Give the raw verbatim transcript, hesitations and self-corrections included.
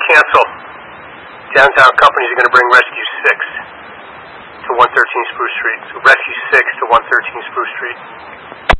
cancel. Downtown companies are going to bring Rescue six to one thirteen Spruce Street. So Rescue six to one thirteen Spruce Street.